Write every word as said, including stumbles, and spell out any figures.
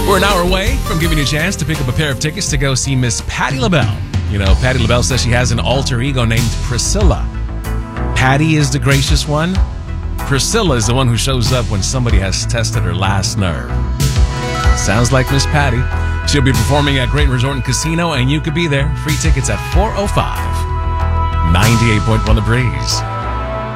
We're an hour away from giving you a chance to pick up a pair of tickets to go see Miss Patti LaBelle. You know, Patti LaBelle says she has an alter ego named Priscilla. Patti is the gracious one. Priscilla is the one who shows up when somebody has tested her last nerve. Sounds like Miss Patti. She'll be performing at Great Resort and Casino, and you could be there. Free tickets at four oh five. ninety-eight point one The Breeze.